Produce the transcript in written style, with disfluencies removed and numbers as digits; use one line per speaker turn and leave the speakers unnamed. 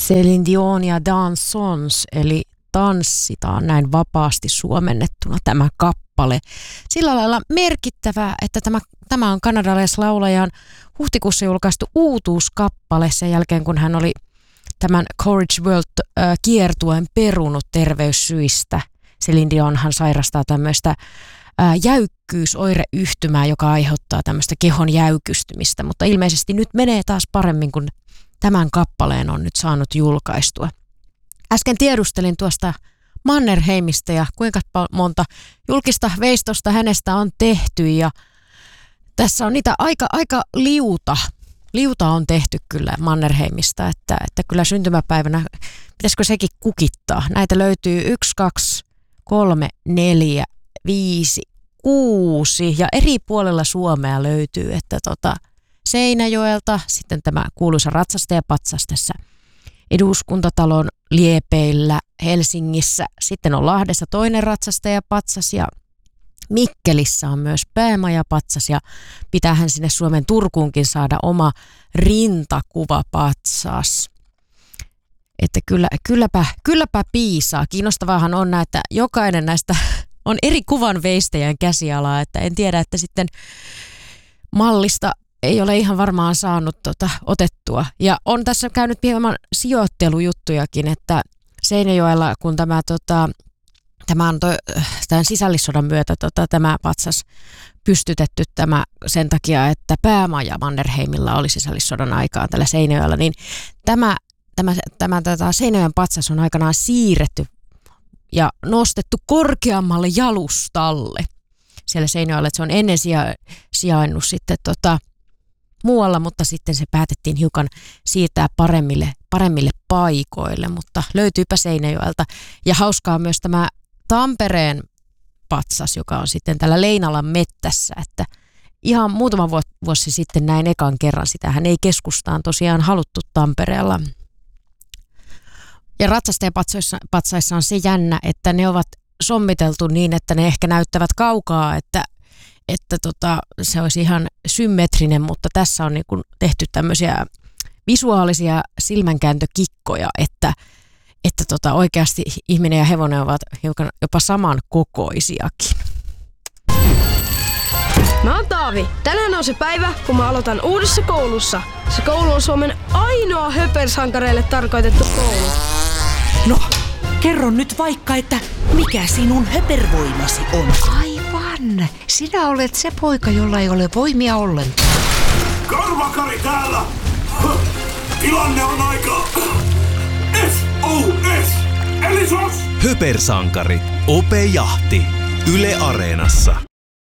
Céline Dion ja Dansons, eli tanssitaan näin vapaasti suomennettuna tämä kappale. Sillä lailla merkittävää, että tämä on kanadalaislaulajan huhtikuussa julkaistu uutuuskappale sen jälkeen, kun hän oli tämän Courage World-kiertueen perunut terveyssyistä. Celine Dionhan sairastaa tämmöistä jäykkyysoireyhtymää, joka aiheuttaa tämmöistä kehon jäykystymistä, mutta ilmeisesti nyt menee taas paremmin, kun tämän kappaleen on nyt saanut julkaistua. Äsken tiedustelin tuosta Mannerheimista ja kuinka monta julkista veistosta hänestä on tehty, ja tässä on niitä aika liuta on tehty kyllä Mannerheimista, että kyllä syntymäpäivänä pitäisikö sekin kukittaa. Näitä löytyy 1, 2, 3, 4, 5, 6 ja eri puolella Suomea löytyy, että Seinäjoelta, sitten tämä kuuluisa ratsastajapatsas tässä Eduskuntatalon liepeillä Helsingissä, sitten on Lahdessa toinen ratsastajapatsas ja Mikkelissä on myös päämajapatsas ja pitäähän sinne Suomen Turkuunkin saada oma rintakuvapatsas. Että kylläpä piisaa. Kiinnostavaahan on, että jokainen näistä on eri kuvan veistäjän käsialaa, että en tiedä, että sitten mallista ei ole ihan varmaan saanut otettua. Ja on tässä käynyt hieman sijoittelujuttujakin, että Seinäjoella, kun tämä on tämän sisällissodan myötä tämä patsas pystytetty sen takia, että päämaja Mannerheimilla oli sisällissodan aikaan tällä Seinäjoella, niin tämä Seinäjoen patsas on aikanaan siirretty ja nostettu korkeammalle jalustalle siellä Seinäjoella, että se on ennen sijainnut sitten muualla, mutta sitten se päätettiin hiukan siirtää paremmille paikoille, mutta löytyypä Seinäjoelta. Ja hauskaa on myös tämä Tampereen patsas, joka on sitten täällä Leinalan mettässä, että ihan muutama vuosi sitten näin ekan kerran, sitähän ei keskustaan tosiaan haluttu Tampereella. Ja ratsastajapatsaissa on se jännä, että ne ovat sommiteltu niin, että ne ehkä näyttävät kaukaa, että se olisi ihan symmetrinen, mutta tässä on niin kuin tehty tämmöisiä visuaalisia silmänkääntökikkoja, että oikeasti ihminen ja hevonen ovat hiukan jopa samankokoisiakin.
Mä oon Taavi. Tänään on se päivä, kun mä aloitan uudessa koulussa. Se koulu on Suomen ainoa höpersankareille tarkoitettu koulu.
No, kerro nyt vaikka, että mikä sinun höpervoimasi on?
Aivan. Sinä olet se poika, jolla ei ole voimia ollenkaan.
Karvakari täällä! Tilanne on aika... SOS! Eli SOS!
Höpersankari. Ope Jahti. Yle Areenassa.